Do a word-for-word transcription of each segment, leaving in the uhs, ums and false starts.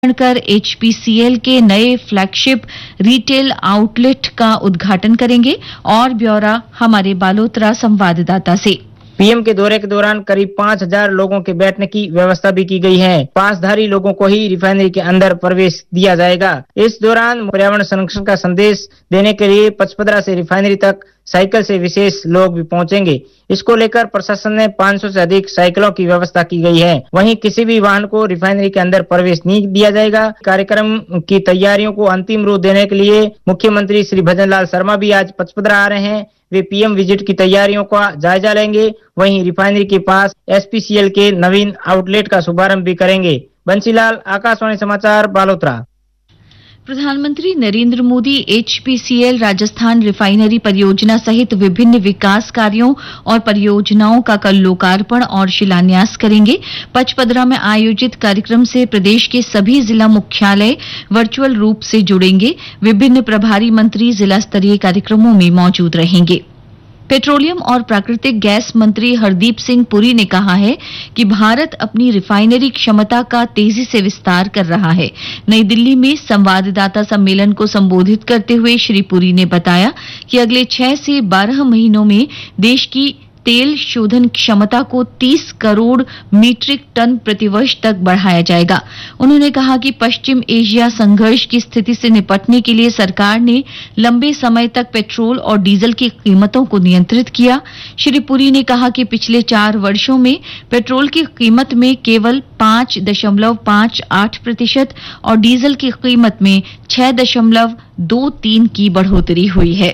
कर एचपीसीएल के नए फ्लैगशिप रिटेल आउटलेट का उद्घाटन करेंगे। और ब्यौरा हमारे बालोतरा संवाददाता से। पीएम के दौरे के दौरान करीब पाँच हज़ार लोगों के बैठने की व्यवस्था भी की गई है। पासधारी लोगों को ही रिफाइनरी के अंदर प्रवेश दिया जाएगा। इस दौरान पर्यावरण संरक्षण का संदेश देने के लिए पचपदरा से रिफाइनरी तक साइकिल से विशेष लोग भी पहुंचेंगे। इसको लेकर प्रशासन ने पाँच सौ से अधिक साइकिलों की व्यवस्था की गई है। वहीं किसी भी वाहन को रिफाइनरी के अंदर प्रवेश नहीं दिया जाएगा। कार्यक्रम की तैयारियों को अंतिम रूप देने के लिए मुख्यमंत्री श्री भजन लाल शर्मा भी आज पचपदरा आ रहे हैं। वे पीएम विजिट की तैयारियों का जायजा लेंगे। वहीं रिफाइनरी के पास एचपीसीएल के नवीन आउटलेट का शुभारंभ भी करेंगे। बंसीलाल, आकाशवाणी समाचार, बालोतरा। प्रधानमंत्री नरेंद्र मोदी एचपीसीएल राजस्थान रिफाइनरी परियोजना सहित विभिन्न विकास कार्यों और परियोजनाओं का कल लोकार्पण और शिलान्यास करेंगे। पचपदरा में आयोजित कार्यक्रम से प्रदेश के सभी जिला मुख्यालय वर्चुअल रूप से जुड़ेंगे। विभिन्न प्रभारी मंत्री जिला स्तरीय कार्यक्रमों में मौजूद रहेंगे। पेट्रोलियम और प्राकृतिक गैस मंत्री हरदीप सिंह पुरी ने कहा है कि भारत अपनी रिफाइनरी क्षमता का तेजी से विस्तार कर रहा है। नई दिल्ली में संवाददाता सम्मेलन को संबोधित करते हुए श्री पुरी ने बताया कि अगले छह से बारह महीनों में देश की तेल शोधन क्षमता को तीस करोड़ मीट्रिक टन प्रतिवर्ष तक बढ़ाया जाएगा। उन्होंने कहा कि पश्चिम एशिया संघर्ष की स्थिति से निपटने के लिए सरकार ने लंबे समय तक पेट्रोल और डीजल की कीमतों को नियंत्रित किया। श्री पुरी ने कहा कि पिछले चार वर्षों में पेट्रोल की कीमत में केवल पांच दशमलव पांच आठ प्रतिशत और डीजल की कीमत में छह दशमलव दो तीन की बढ़ोतरी हुई है।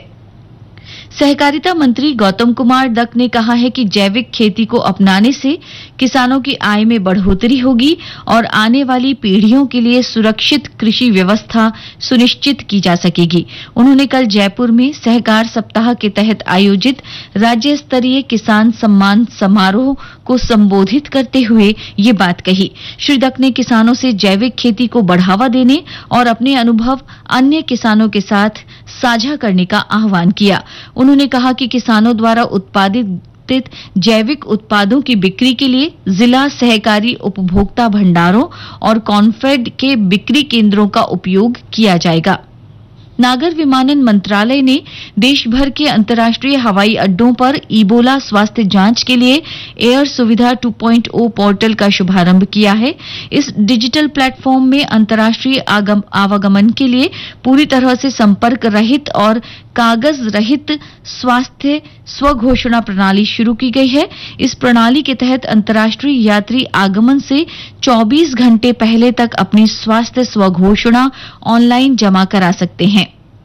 सहकारिता मंत्री गौतम कुमार दत्त ने कहा है कि जैविक खेती को अपनाने से किसानों की आय में बढ़ोतरी होगी और आने वाली पीढ़ियों के लिए सुरक्षित कृषि व्यवस्था सुनिश्चित की जा सकेगी। उन्होंने कल जयपुर में सहकार सप्ताह के तहत आयोजित राज्य स्तरीय किसान सम्मान समारोह को संबोधित करते हुए ये बात कही। श्री दत्त ने किसानों से जैविक खेती को बढ़ावा देने और अपने अनुभव अन्य किसानों के साथ साझा करने का आह्वान किया। उन्होंने कहा कि किसानों द्वारा उत्पादित जैविक उत्पादों की बिक्री के लिए जिला सहकारी उपभोक्ता भंडारों और कॉनफेड के बिक्री केंद्रों का उपयोग किया जाएगा। नागर विमानन मंत्रालय ने देश भर के अंतर्राष्ट्रीय हवाई अड्डों पर इबोला स्वास्थ्य जांच के लिए एयर सुविधा टू पॉइंट ओ पोर्टल का शुभारंभ किया है। इस डिजिटल प्लेटफॉर्म में अंतर्राष्ट्रीय आवागमन के लिए पूरी तरह से संपर्क रहित और कागज रहित स्वास्थ्य स्वघोषणा प्रणाली शुरू की गई है। इस प्रणाली के तहत अंतर्राष्ट्रीय यात्री आगमन से चौबीस घंटे पहले तक अपनी स्वास्थ्य स्वघोषणा ऑनलाइन जमा करा सकते हैं।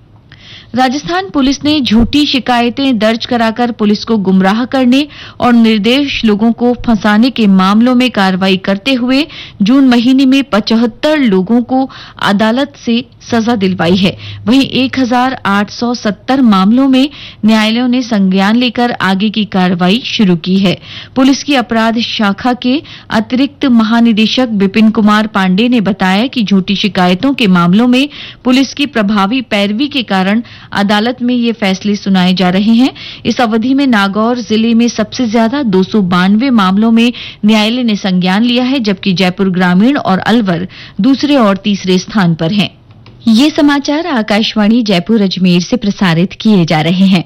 राजस्थान पुलिस ने झूठी शिकायतें दर्ज कराकर पुलिस को गुमराह करने और निर्दोष लोगों को फंसाने के मामलों में कार्रवाई करते हुए जून महीने में पचहत्तर लोगों को अदालत से सजा दिलवाई है। वहीं एक हज़ार आठ सौ सत्तर मामलों में न्यायालयों ने संज्ञान लेकर आगे की कार्रवाई शुरू की है। पुलिस की अपराध शाखा के अतिरिक्त महानिदेशक विपिन कुमार पांडे ने बताया कि झूठी शिकायतों के मामलों में पुलिस की प्रभावी पैरवी के कारण अदालत में ये फैसले सुनाए जा रहे हैं। इस अवधि में नागौर जिले में सबसे ज्यादा दो सौ बानवे मामलों में न्यायालय ने संज्ञान लिया है, जबकि जयपुर ग्रामीण और अलवर दूसरे और तीसरे स्थान पर हैं। ये समाचार आकाशवाणी जयपुर अजमेर से प्रसारित किए जा रहे हैं।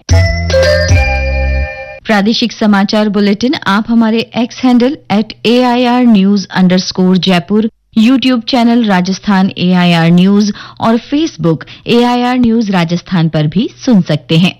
प्रादेशिक समाचार बुलेटिन आप हमारे x handle at A I R news underscore Jaipur, YouTube channel Rajasthan A I R news और Facebook A I R news Rajasthan पर भी सुन सकते हैं।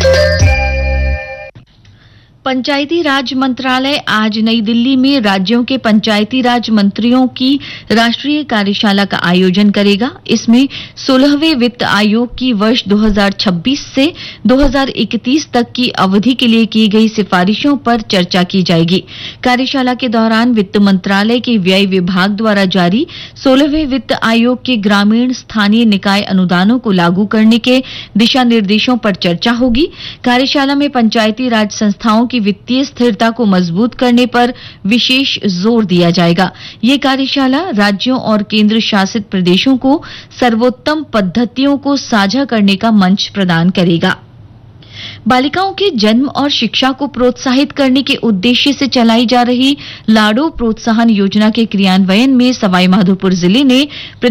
पंचायती राज मंत्रालय आज नई दिल्ली में राज्यों के पंचायती राज मंत्रियों की राष्ट्रीय कार्यशाला का आयोजन करेगा। इसमें सोलहवें वित्त आयोग की वर्ष दो हज़ार छब्बीस से दो हज़ार इकतीस तक की अवधि के लिए की गई सिफारिशों पर चर्चा की जाएगी। कार्यशाला के दौरान वित्त मंत्रालय के व्यय विभाग द्वारा जारी सोलहवें वित्त आयोग के ग्रामीण स्थानीय निकाय अनुदानों को लागू करने के दिशा निर्देशों पर चर्चा होगी। कार्यशाला में पंचायती राज संस्थाओं की वित्तीय स्थिरता को मजबूत करने पर विशेष जोर दिया जाएगा। ये कार्यशाला राज्यों और केंद्र शासित प्रदेशों को सर्वोत्तम पद्धतियों को साझा करने का मंच प्रदान करेगा। बालिकाओं के जन्म और शिक्षा को प्रोत्साहित करने के उद्देश्य से चलाई जा रही लाडो प्रोत्साहन योजना के क्रियान्वयन में सवाई माधोपुर जिले ने